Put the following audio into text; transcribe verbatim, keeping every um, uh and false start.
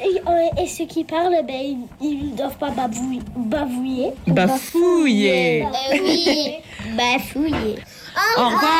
Et, euh, et ceux qui parlent, ben, ils ne doivent pas babouiller. Bavouiller. Bafouiller. Euh, oui, bafouiller. Au revoir.